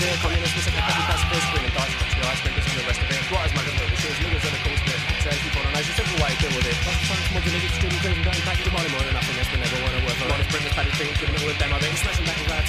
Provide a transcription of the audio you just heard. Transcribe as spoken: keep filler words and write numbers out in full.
here, communists, we said the petty pacifist, screaming darts, touch your ice cream, the rest of it. Squatters, muggers, little shoes, niggas are the cool spit. So keep on a nice, simple way to deal with it. Lots of fun, small to niggas, student cruising, going back to Molly more than nothing, yes, we never want to work for honest, bring this paddy thing, giving it all a demo, then smashing back with our